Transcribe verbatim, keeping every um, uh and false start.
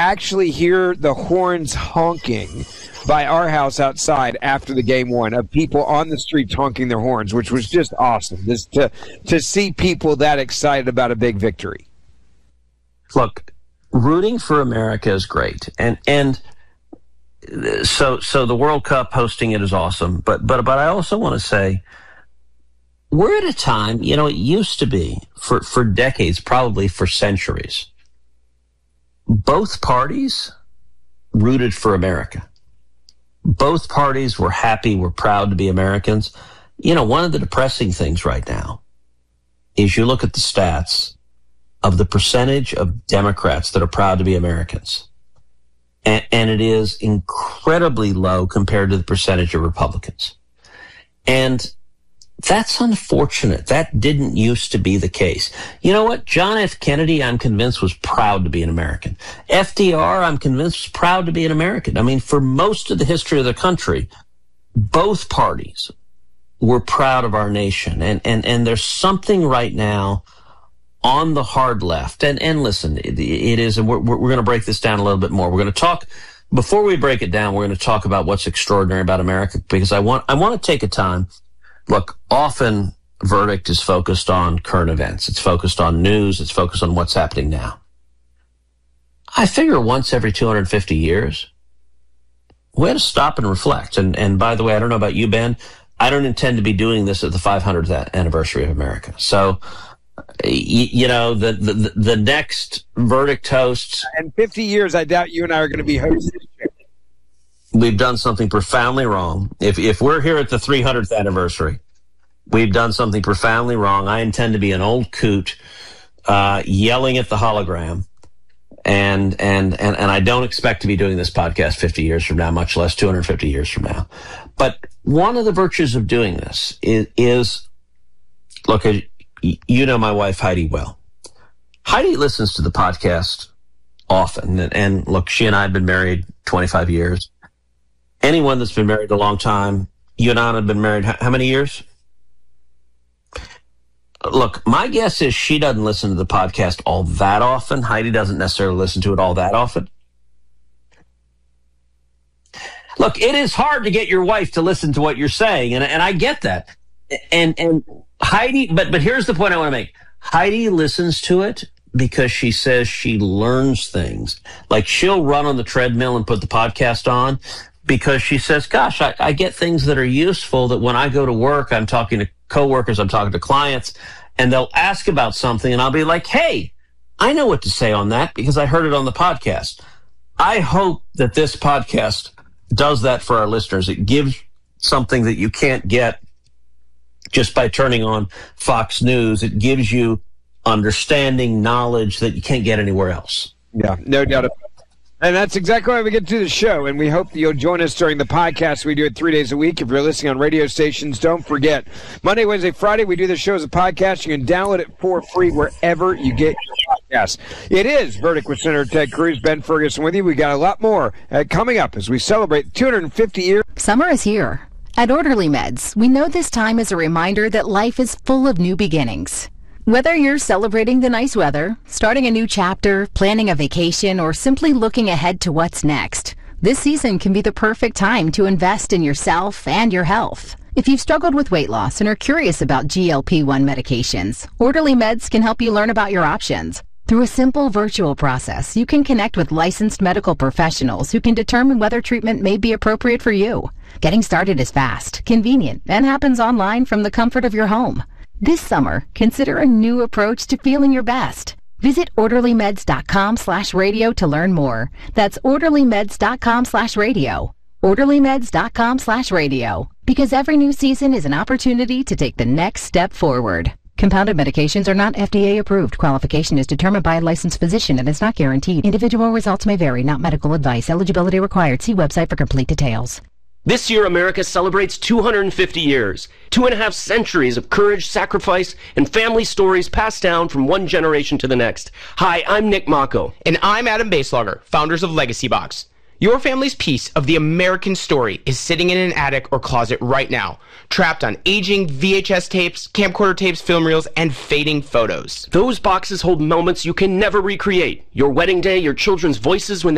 actually hear the horns honking by our house outside after the game won, of people on the streets honking their horns, which was just awesome. This to to see people that excited about a big victory. Look, rooting for America is great, and and so so the World Cup, hosting it is awesome. But but but I also want to say, we're at a time, you know, it used to be for for decades, probably for centuries, both parties rooted for America. Both parties were happy, were proud to be Americans. You know, one of the depressing things right now is you look at the stats of the percentage of Democrats that are proud to be Americans. And, and it is incredibly low compared to the percentage of Republicans. And that's unfortunate. That didn't used to be the case. You know what? John F. Kennedy, I'm convinced, was proud to be an American. F D R, I'm convinced, was proud to be an American. I mean, for most of the history of the country, both parties were proud of our nation. And, and, and there's something right now on the hard left. And, and listen, it, it is, and we're, we're going to break this down a little bit more. We're going to talk, before we break it down, we're going to talk about what's extraordinary about America, because I want, I want to take a time. Look, often Verdict is focused on current events. It's focused on news. It's focused on what's happening now. I figure once every two hundred fifty years, we had to stop and reflect. And, and by the way, I don't know about you, Ben. I don't intend to be doing this at the five hundredth anniversary of America. So, you, you know, the, the, the next Verdict hosts. In fifty years, I doubt you and I are going to be hosting. We've done something profoundly wrong. If if we're here at the three hundredth anniversary, we've done something profoundly wrong. I intend to be an old coot uh, yelling at the hologram, and, and and and I don't expect to be doing this podcast fifty years from now, much less two hundred fifty years from now. But one of the virtues of doing this is, is look, you know my wife Heidi well. Heidi listens to the podcast often, and, and look, she and I have been married twenty-five years. Anyone that's been married a long time, you and I have been married how many years? Look, my guess is she doesn't listen to the podcast all that often. Heidi doesn't necessarily listen to it all that often. Look, it is hard to get your wife to listen to what you're saying, and, and I get that. And and Heidi, but but here's the point I want to make. Heidi listens to it because she says she learns things. Like, she'll run on the treadmill and put the podcast on, because she says, gosh, I, I get things that are useful, that when I go to work, I'm talking to coworkers, I'm talking to clients, and they'll ask about something, and I'll be like, hey, I know what to say on that because I heard it on the podcast. I hope that this podcast does that for our listeners. It gives something that you can't get just by turning on Fox News. It gives you understanding, knowledge that you can't get anywhere else. Yeah, no doubt about it. And that's exactly why we get to the show, and we hope that you'll join us during the podcast. We do it three days a week. If you're listening on radio stations, don't forget, Monday, Wednesday, Friday, we do the show as a podcast. You can download it for free wherever you get your podcasts. It is Verdict with Senator Ted Cruz. Ben Ferguson with you. We got a lot more uh, coming up as we celebrate two hundred fifty years. Summer is here. At Orderly Meds, we know this time is a reminder that life is full of new beginnings. Whether you're celebrating the nice weather, starting a new chapter, planning a vacation, or simply looking ahead to what's next, this season can be the perfect time to invest in yourself and your health. If you've struggled with weight loss and are curious about G L P one medications, Orderly Meds can help you learn about your options. Through a simple virtual process, you can connect with licensed medical professionals who can determine whether treatment may be appropriate for you. Getting started is fast, convenient, and happens online from the comfort of your home. This summer, consider a new approach to feeling your best. Visit orderlymeds.com slash radio to learn more. That's orderlymeds.com slash radio. orderlymeds.com slash radio. Because every new season is an opportunity to take the next step forward. Compounded medications are not F D A approved. Qualification is determined by a licensed physician and is not guaranteed. Individual results may vary, not medical advice. Eligibility required. See website for complete details. This year, America celebrates two hundred fifty years, two and a half centuries of courage, sacrifice, and family stories passed down from one generation to the next. Hi, I'm Nick Mako. And I'm Adam Baselogger, founders of Legacy Box. Your family's piece of the American story is sitting in an attic or closet right now, trapped on aging V H S tapes, camcorder tapes, film reels, and fading photos. Those boxes hold moments you can never recreate. Your wedding day, your children's voices when